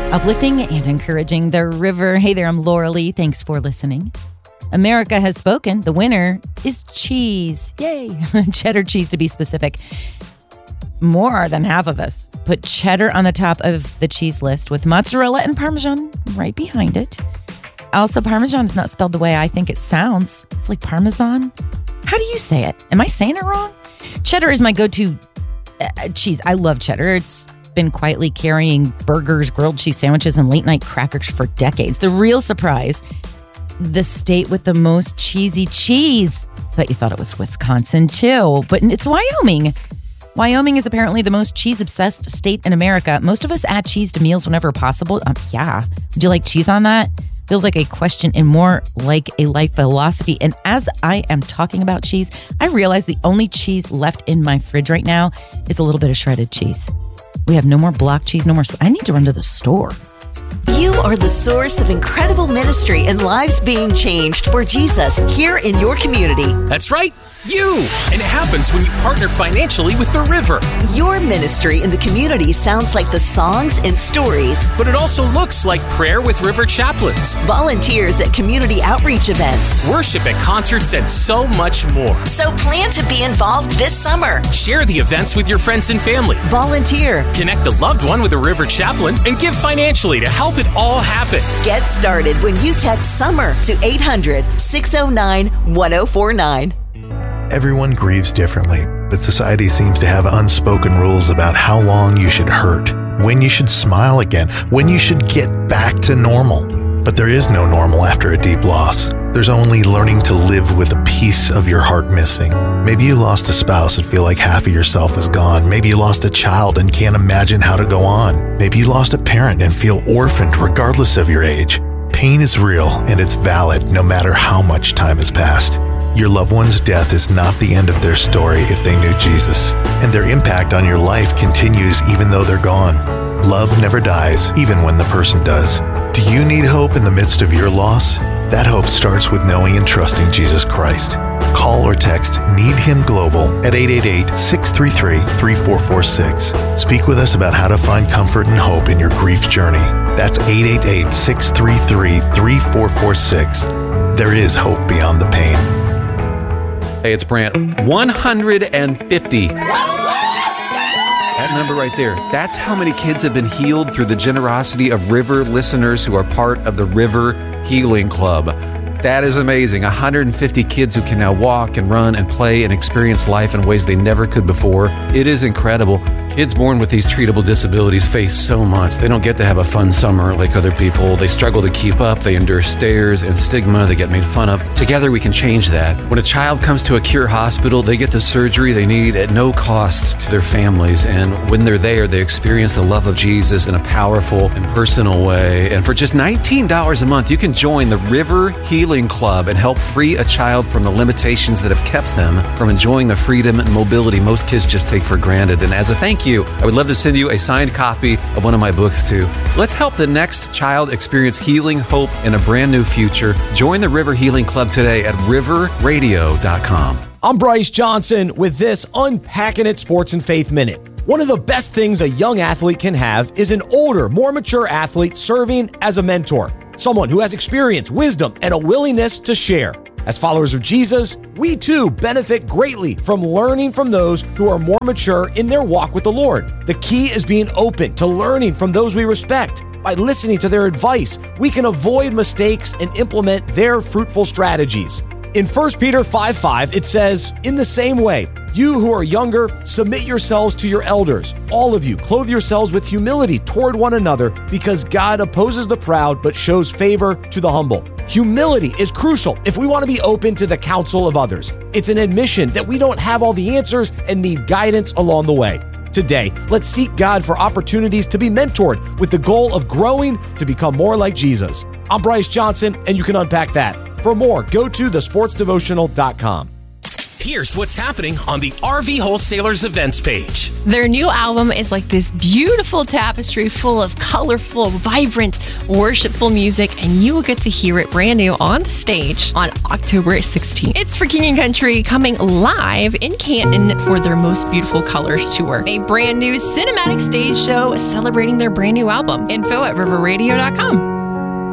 Uplifting and encouraging the river. Hey there, I'm Laura Lee. Thanks for listening. America has spoken. The winner is cheese. Yay. Cheddar cheese, to be specific. More than half of us put cheddar on the top of the cheese list, with mozzarella and Parmesan right behind it. Also, Parmesan is not spelled the way I think it sounds. It's like Parmesan. How do you say it? Am I saying it wrong? Cheddar is my go-to cheese. I love cheddar. It's been quietly carrying burgers, grilled cheese sandwiches, and late-night crackers for decades. The real surprise, the state with the most cheesy cheese. Bet you thought it was Wisconsin, too. But it's Wyoming. Wyoming is apparently the most cheese-obsessed state in America. Most of us add cheese to meals whenever possible. Yeah. Would you like cheese on that? Feels like a question and more like a life philosophy. And as I am talking about cheese, I realize the only cheese left in my fridge right now is a little bit of shredded cheese. We have no more block cheese, no more. I need to run to the store. You are the source of incredible ministry and lives being changed for Jesus here in your community. That's right. You! And it happens when you partner financially with the river. Your ministry in the community sounds like the songs and stories. But it also looks like prayer with river chaplains, volunteers at community outreach events, worship at concerts, and so much more. So plan to be involved this summer. Share the events with your friends and family. Volunteer. Connect a loved one with a river chaplain and give financially to help it all happen. Get started when you text SUMMER to 800-609-1049. Everyone grieves differently, but society seems to have unspoken rules about how long you should hurt, when you should smile again, when you should get back to normal. But there is no normal after a deep loss. There's only learning to live with a piece of your heart missing. Maybe you lost a spouse and feel like half of yourself is gone. Maybe you lost a child and can't imagine how to go on. Maybe you lost a parent and feel orphaned regardless of your age. Pain is real and it's valid no matter how much time has passed. Your loved one's death is not the end of their story if they knew Jesus, and their impact on your life continues even though they're gone. Love never dies, even when the person does. Do you need hope in the midst of your loss? That hope starts with knowing and trusting Jesus Christ. Call or text Need Him Global at 888-633-3446. Speak with us about how to find comfort and hope in your grief journey. That's 888-633-3446. There is hope beyond the pain. Hey, it's Brant. 150. That number right there, that's how many kids have been healed through the generosity of River listeners who are part of the River Healing Club. That is amazing. 150 kids who can now walk and run and play and experience life in ways they never could before. It is incredible. Kids born with these treatable disabilities face so much. They don't get to have a fun summer like other people. They struggle to keep up. They endure stares and stigma. They get made fun of. Together, we can change that. When a child comes to a Cure hospital, they get the surgery they need at no cost to their families. And when they're there, they experience the love of Jesus in a powerful and personal way. And for just $19 a month, you can join the River Healing Club and help free a child from the limitations that have kept them from enjoying the freedom and mobility most kids just take for granted. And as a thank you, I would love to send you a signed copy of one of my books too. Let's help the next child experience healing, hope, and a brand new future. Join the River Healing Club today at riverradio.com. I'm Bryce Johnson with this Unpacking It Sports and Faith Minute. One of the best things a young athlete can have is an older, more mature athlete serving as a mentor. Someone who has experience, wisdom, and a willingness to share. As followers of Jesus, we too benefit greatly from learning from those who are more mature in their walk with the Lord. The key is being open to learning from those we respect. By listening to their advice, we can avoid mistakes and implement their fruitful strategies. In 1 Peter 5:5, it says, "In the same way, you who are younger, submit yourselves to your elders. All of you, clothe yourselves with humility toward one another, because God opposes the proud but shows favor to the humble." Humility is crucial if we want to be open to the counsel of others. It's an admission that we don't have all the answers and need guidance along the way. Today, let's seek God for opportunities to be mentored with the goal of growing to become more like Jesus. I'm Bryce Johnson, and you can unpack that. For more, go to thesportsdevotional.com. Here's what's happening on the RV Wholesalers events page. Their new album is like this beautiful tapestry full of colorful, vibrant, worshipful music, and you will get to hear it brand new on the stage on October 16th. It's for King & Country coming live in Canton for their Most Beautiful Colors tour, a brand new cinematic stage show celebrating their brand new album. Info at riverradio.com.